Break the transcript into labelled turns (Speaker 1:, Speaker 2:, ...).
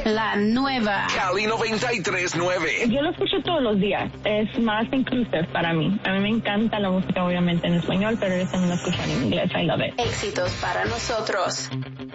Speaker 1: La nueva
Speaker 2: Cali 93.9.
Speaker 3: Yo lo escucho todos los días. Es más inclusive para mí. A mí me encanta la música, obviamente, en español, pero yo también lo escucho en inglés. I love it.
Speaker 1: éxitos para nosotros.